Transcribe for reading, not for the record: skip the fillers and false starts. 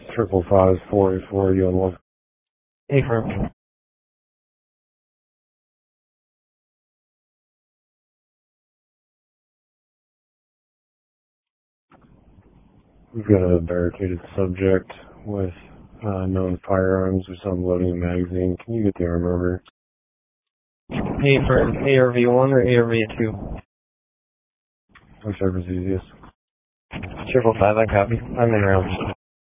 555-484, you on one? Affirm. We've got a barricaded subject with known firearms. We saw him loading a magazine. Can you get the arm over? Affirm. ARV1 or ARV2? Whichever's easiest. 555, I copy. I'm in round.